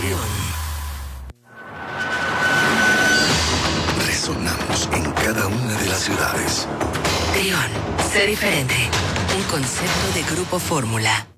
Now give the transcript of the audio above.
Resonamos en cada una de las ciudades. Trión, sé diferente. Un concepto de Grupo Fórmula.